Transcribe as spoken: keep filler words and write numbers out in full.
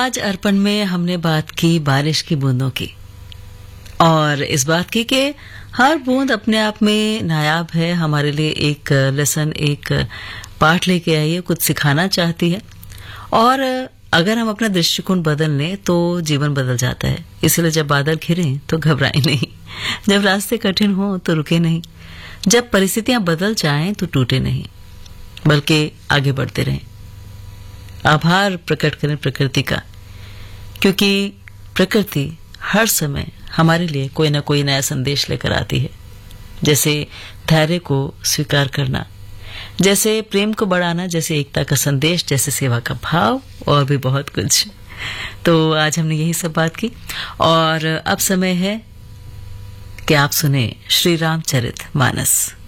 आज अर्पण में हमने बात की बारिश की बूंदों की और इस बात की कि हर बूंद अपने आप में नायाब है, हमारे लिए एक लेसन, एक पाठ लेके आई है, कुछ सिखाना चाहती है। और अगर हम अपना दृष्टिकोण बदल लें तो जीवन बदल जाता है। इसलिए जब बादल घिरे तो घबराए नहीं, जब रास्ते कठिन हो तो रुके नहीं, जब परिस्थितियां बदल जाएं तो टूटे नहीं, बल्कि आगे बढ़ते रहें। आभार प्रकट करें प्रकृति का, क्योंकि प्रकृति हर समय हमारे लिए कोई ना कोई नया संदेश लेकर आती है। जैसे धैर्य को स्वीकार करना, जैसे प्रेम को बढ़ाना, जैसे एकता का संदेश, जैसे सेवा का भाव और भी बहुत कुछ। तो आज हमने यही सब बात की और अब समय है कि आप सुने श्री रामचरित मानस।